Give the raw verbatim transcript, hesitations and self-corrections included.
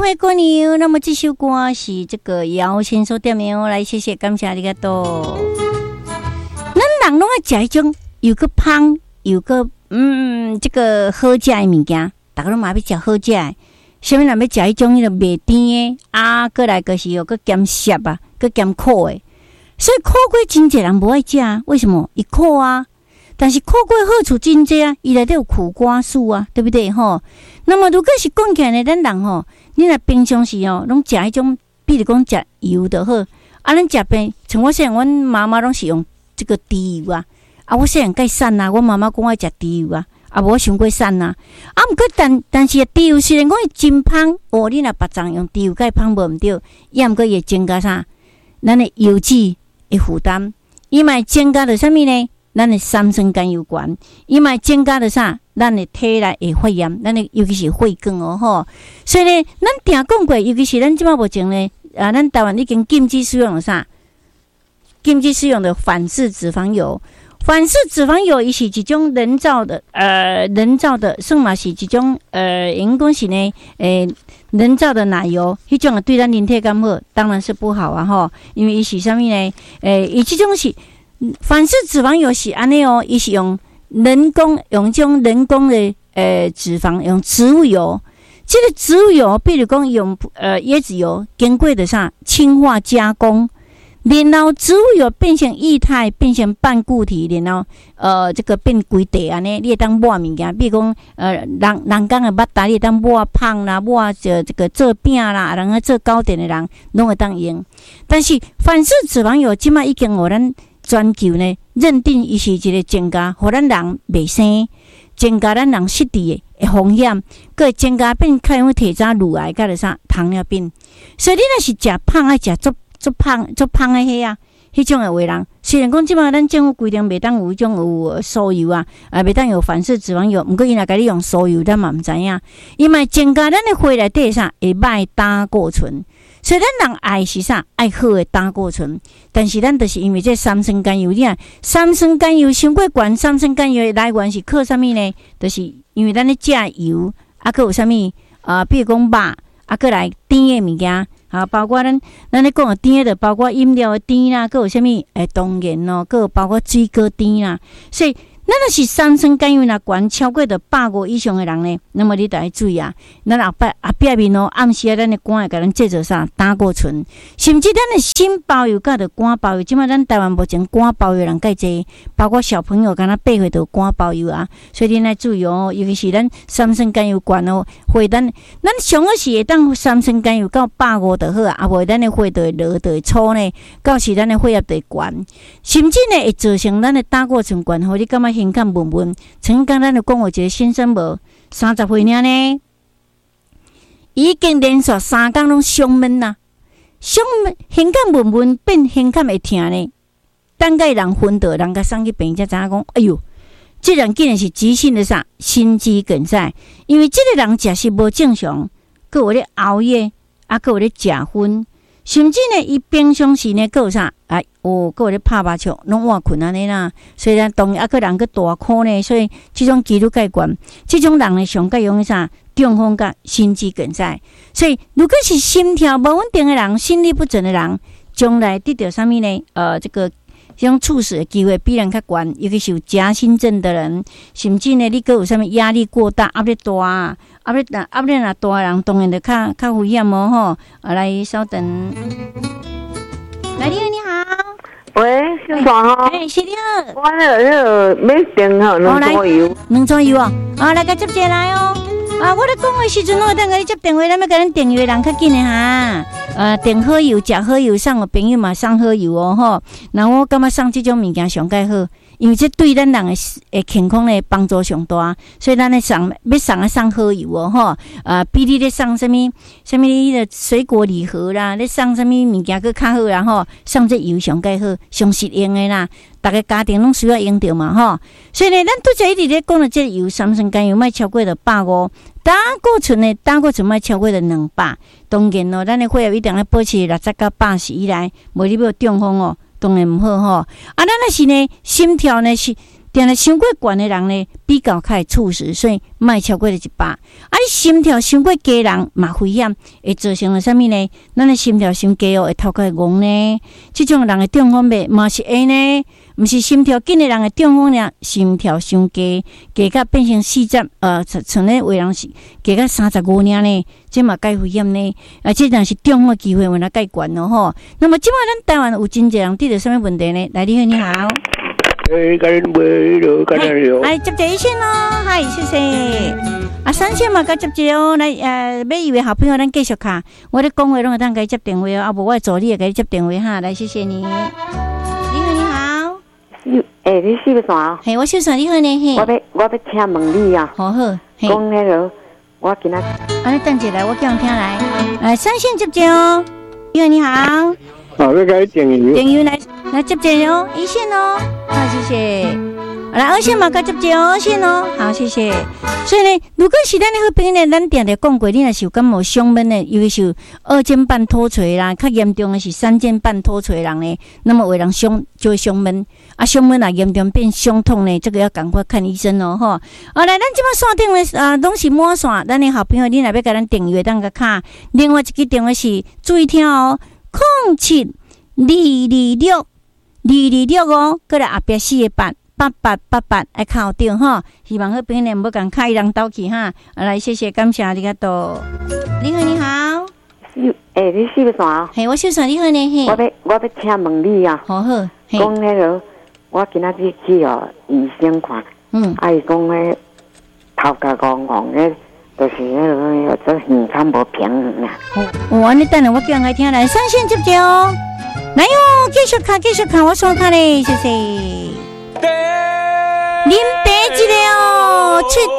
回过年，那么这首歌是这个姚先所点的哦，来谢谢感谢你个多。咱人拢爱食一种有个香，有个嗯这个好食的物件，大家拢嘛要食好食的。什么人要食一种迄个袂甜的啊？过来个是有个咸涩啊，个咸苦的。所以苦瓜真侪人无爱食啊？为什么？伊苦啊。但是苦瓜好处真侪啊，伊内底有苦瓜素啊，对不对吼？那么如果是讲起来呢，咱人吼，你若平常时哦，拢食迄种，比如讲食油就好。啊，咱食便，像我细汉，阮妈妈拢是用这个猪油啊。啊，我细汉介瘦啊，我妈妈讲爱食猪油啊，啊，无伤过瘦啊。啊，毋过但但是猪油虽然讲伊真芳，哦，你若别人用猪油介芳无毋对，伊毋过会增加啥？咱的油脂的负担，伊嘛增加着啥物呢？咱的三酸甘油酐，伊嘛增加了啥？咱的体内的肺炎，咱的尤其是肺梗哦吼。所以呢，咱定讲过，尤其是咱即摆目前呢，啊，咱台湾已经禁止使用了啥？禁止使用的反式脂肪油。反式脂肪油伊是一种人造的，呃，人造的，算嘛是一种呃，因讲是呢，诶、呃，人造的奶油，迄种啊对咱人体敢好，当然是不好啊吼，因为伊是啥物呢？诶、呃，伊即种是。反式脂肪油是安尼哦，伊是用人工用种人工的呃脂肪，用植物油。这个植物油，比如讲用呃椰子油，经过的啥氢化加工，然后植物油变成液态，变成半固体，然后呃这个变规地安尼，你会当抹物件，比如讲呃人人工的捌打，你会当抹胖啦，抹这这个做饼啦，然后做糕点的人拢会当用。但是反式脂肪油即摆已经互咱全球呢认定伊是一个增加，互咱人袂生，增加咱人失智的风险，佮增加变较容易体渣、乳癌，佮着啥糖尿病。所以你若是食胖，爱食足足胖、足胖的迄啊，迄种的话人，虽然讲即摆咱政府规定袂当有迄种有酥油啊，啊袂当有反式脂肪油，毋过伊若甲你用酥油，咱嘛毋知影，伊嘛增加咱的血内底啥会歹胆固醇。所以咱人爱是啥？爱好的胆固醇，但是咱就是因为这三酸甘油，你看三酸甘油伤过悬，三酸甘油的来源是靠啥物呢？就是因为咱咧食油，啊，佮有啥物啊？比如讲肉，啊，佮来甜的物件，啊，包括咱咱咧讲的甜的，包括饮料的甜啦，佮有啥物诶，当然咯，佮有包括水果甜啦，所以。咱若是三酸甘油若悬超过着百五以上的人呢，那么你得要注意啊！咱后摆后壁面哦，暗时啊，咱的肝会甲咱制造啥胆固醇，甚至咱的心包油甲着肝包油，即摆咱台湾目前肝包油人介济，包括小朋友敢若八岁就肝包油啊，所以你来注意哦，尤其是咱三酸甘油悬哦，血咱咱上好是会当三酸甘油到百五就好啊，啊无咱的血就会落就会粗呢，到时咱的血压就会悬，甚至呢会造成咱的胆固醇悬，互你感觉。现看问问，曾经咱就讲过一个先生无三十岁了呢，已经连续三工拢胸闷呐，胸闷，现看问问变现看会疼呢。等个人昏倒，人甲送去病才知影讲，哎哟，这人竟然是急性的啥心肌梗塞，因为这个人食食无正常，佮有咧熬夜，啊，佮有咧食薰。甚至呢，伊平常时呢，佫有啥？啊，哦，佫有咧拍麻将，拢换困安尼啦。虽然当然啊，佫人佫大苦呢，所以即种几率介悬，即种人呢，上介容易啥？中风甲心肌梗塞。所以，如果是心跳无稳定的人，心律不整的人，将来得到啥物呢？呃，这个这种猝死的机会必然较悬，尤其是有夹心症的人，甚至呢，你佫有啥物压力过大，压力大啊。啊，不然啊，不然啊，大人当然就较较危险哦吼。啊，来稍等，来，你好，你好， 喂，是啥哈？ 哎，是你好。 我那个买电哈，两撮油， 两撮油哦。啊，来甲接起来哦。啊，我咧讲的时阵，我等下你接电话，咱要甲咱订阅人较紧的哈。呃，订好油，食好油，送个朋友嘛送好油哦吼。那我感觉送这种物件上介好。因为这对咱人的诶健康咧帮助上大，所以咱咧送要送啊送好油哦吼，啊比你咧送什么什么迄个水果礼盒啦，咧送什么物件佫较好啦吼，送这油上介好，上实用的啦，逐个家庭拢需要用到嘛吼。所以呢，咱拄则一直咧讲的这油三酸甘油莫超过着百五，胆固醇呢胆固醇莫超过着两百，当然咯，咱的血压一定要保持六十到八十以内，无你要中风哦。当然毋好吼，啊，咱若是呢，心跳呢是定来伤过悬的人呢，比较较会猝死，所以莫超过了一百。啊，你心跳伤过低人嘛危险，会造成了啥物呢？咱的心跳伤低哦，会头壳晕呢。这种人的中风病嘛是会呢，毋是心跳紧的人的中风呢，心跳伤低，低到变成四十，呃，像咧有人是低到三十五尔呢，这嘛介危险呢。啊，这若是中风的机会，原来介悬咯吼。那么，即摆咱台湾有真侪人遇到什么问题呢？来，你好，你好。 诶，甲恁买落，甲恁了。 来接这一线咯，嗨，谢谢。啊，三线嘛，甲接这哦，来呃，买一位好朋友，咱继续卡。我咧讲话拢会当甲伊接电话哦，啊，无我助理会甲伊接电话哈。来，谢谢你。你好，你好。 诶，你是不是啊？ 嘿，我小算你好呢嘿。 我要我要请问你啊。 好好。 讲迄个，我今仔。 啊，你等一下来，我叫人听来。来，三线接这哦。你好，你好。 好，要甲伊订油。 订油来来接这哦，一线哦。好，谢谢。来，二线嘛，甲接这二线哦。好，谢谢。所以呢，如果是咱的好朋友呢，咱定定讲过，你若是有感冒伤闷呢，尤其是二尖瓣脱垂啦，较严重的是三尖瓣脱垂人呢，那么有人伤就会伤闷，啊，伤闷啊严重变伤痛呢，这个要赶快看医生哦，吼。好，来，咱即摆线顶的啊，拢是满线，咱的好朋友，你若要甲咱订阅，当个卡。另外一个电话是注意听哦，零七二二六二二六哦，过来后壁四个八。八八八八爱靠掉哈，希望好朋友唔好共开人斗去哈。来，谢谢，感谢你个多。你好，你好。 诶，你是不是啊？ 嘿，我小算你好呢嘿。 我要我要请问你啊。 好好。 讲迄个，我今仔日去哦医生看，嗯，啊伊讲迄头壳戆戆诶，就是迄个这耳腔无平衡啊。 哦，安尼等下我叫人来听来，三线接接哦。来哟，继续看，继续看，我刷卡嘞，谢谢。林北一个哦，去。